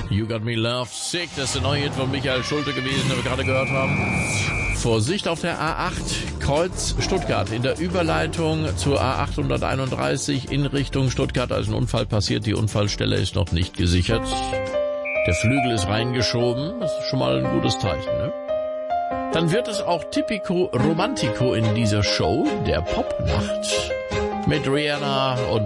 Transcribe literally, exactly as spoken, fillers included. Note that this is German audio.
You Got Me Love Sick, das ist der neue Hit von Michael Schulte gewesen, den wir gerade gehört haben. Vorsicht auf der A acht, Kreuz Stuttgart. In der Überleitung zur A achthunderteinunddreißig in Richtung Stuttgart, als ein Unfall passiert. Die Unfallstelle ist noch nicht gesichert. Der Flügel ist reingeschoben. Das ist schon mal ein gutes Zeichen, ne? Dann wird es auch Typico Romantico in dieser Show, der Popnacht. Mit Rihanna und